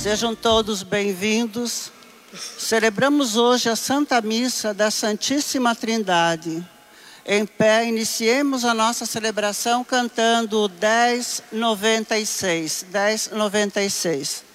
Sejam todos bem-vindos. Celebramos hoje a Santa Missa da Santíssima Trindade. Em pé, iniciemos a nossa celebração cantando o 1096. 1096.